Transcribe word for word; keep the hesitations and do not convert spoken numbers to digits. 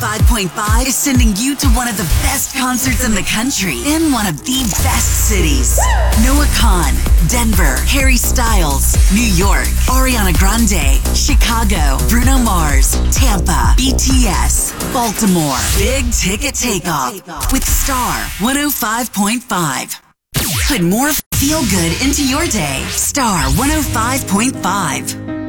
five point five is sending you to one of the best concerts in the country in one of the best cities. Noah Kahan, Denver, Harry Styles, New York, Ariana Grande, Chicago, Bruno Mars, Tampa, B T S, Baltimore. Big ticket takeoff with Star one oh five point five. Put more feel good into your day. Star one oh five point five.